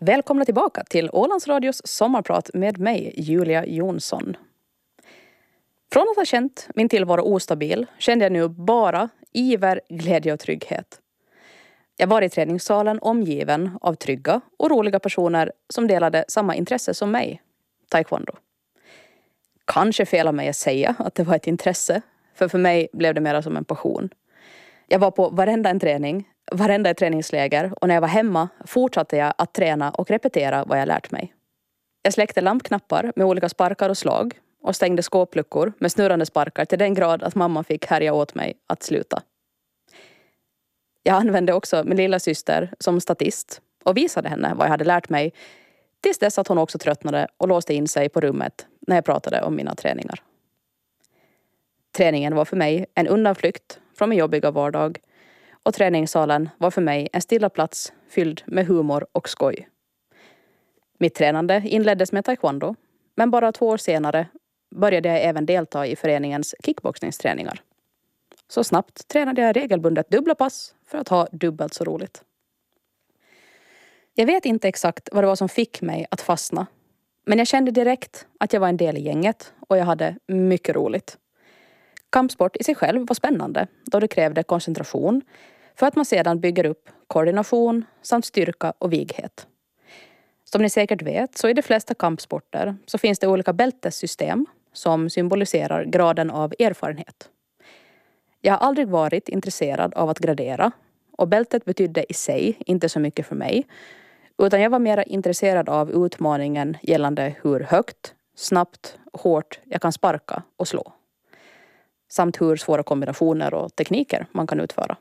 Välkomna tillbaka till Ålands Radios sommarprat med mig, Julia Jonsson. Från att ha känt min tillvaro ostabil kände jag nu bara iver, glädje och trygghet. Jag var i träningssalen omgiven av trygga och roliga personer som delade samma intresse som mig, taekwondo. Kanske fel av mig att säga att det var ett intresse, för mig blev det mer som en passion. Jag var på varenda träningsläger och när jag var hemma fortsatte jag att träna och repetera vad jag lärt mig. Jag släckte lampknappar med olika sparkar och slag och stängde skåpluckor med snurrande sparkar till den grad att mamma fick härja åt mig att sluta. Jag använde också min lilla syster som statist och visade henne vad jag hade lärt mig tills dess att hon också tröttnade och låste in sig på rummet när jag pratade om mina träningar. Träningen var för mig en undanflykt från min jobbiga vardag och träningssalen var för mig en stilla plats fylld med humor och skoj. Mitt tränande inleddes med taekwondo, men bara 2 år senare började jag även delta i föreningens kickboxningsträningar. Så snabbt tränade jag regelbundet dubbla pass för att ha dubbelt så roligt. Jag vet inte exakt vad det var som fick mig att fastna, men jag kände direkt att jag var en del i gänget och jag hade mycket roligt. Kampsport i sig själv var spännande då det krävde koncentration för att man sedan bygger upp koordination samt styrka och vighet. Som ni säkert vet så i de flesta kampsporter så finns det olika bältessystem som symboliserar graden av erfarenhet. Jag har aldrig varit intresserad av att gradera och bältet betydde i sig inte så mycket för mig, utan jag var mer intresserad av utmaningen gällande hur högt, snabbt, hårt jag kan sparka och slå. Samt hur svåra kombinationer och tekniker man kan utföra.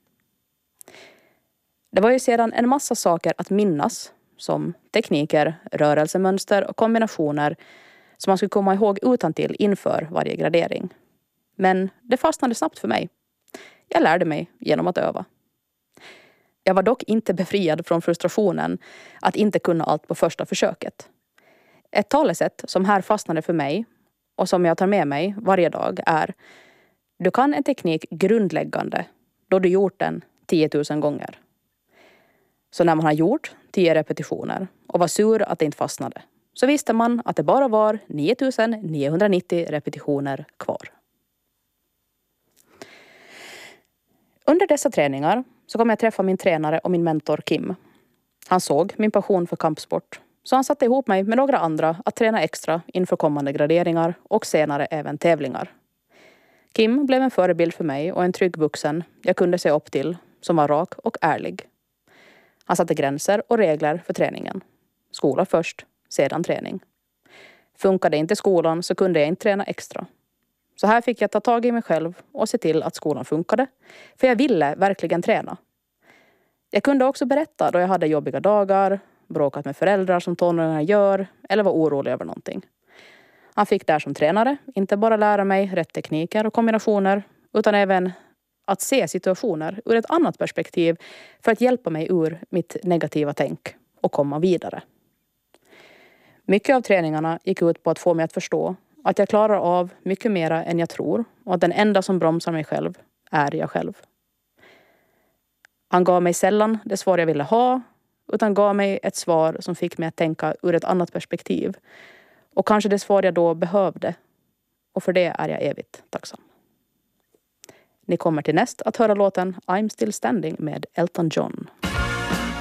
Det var ju sedan en massa saker att minnas, som tekniker, rörelsemönster och kombinationer som man skulle komma ihåg utantill inför varje gradering. Men det fastnade snabbt för mig. Jag lärde mig genom att öva. Jag var dock inte befriad från frustrationen att inte kunna allt på första försöket. Ett talesätt som här fastnade för mig och som jag tar med mig varje dag är: du kan en teknik grundläggande då du gjort den 10 000 gånger. Så när man har gjort 10 repetitioner och var sur att det inte fastnade, så visste man att det bara var 9990 repetitioner kvar. Under dessa träningar så kom jag träffa min tränare och min mentor Kim. Han såg min passion för kampsport, så han satte ihop mig med några andra att träna extra inför kommande graderingar och senare även tävlingar. Kim blev en förebild för mig och en trygg vuxen jag kunde se upp till som var rak och ärlig. Han satte gränser och regler för träningen. Skola först, sedan träning. Funkade inte skolan så kunde jag inte träna extra. Så här fick jag ta tag i mig själv och se till att skolan funkade, för jag ville verkligen träna. Jag kunde också berätta då jag hade jobbiga dagar, bråkat med föräldrar som tonåringar gör eller var orolig över någonting. Han fick där som tränare inte bara lära mig rätt tekniker och kombinationer utan även att se situationer ur ett annat perspektiv för att hjälpa mig ur mitt negativa tänk och komma vidare. Mycket av träningarna gick ut på att få mig att förstå att jag klarar av mycket mera än jag tror och att den enda som bromsar mig själv är jag själv. Han gav mig sällan det svar jag ville ha utan gav mig ett svar som fick mig att tänka ur ett annat perspektiv. Och kanske det svar jag då behövde. Och för det är jag evigt tacksam. Ni kommer till näst att höra låten I'm Still Standing med Elton John.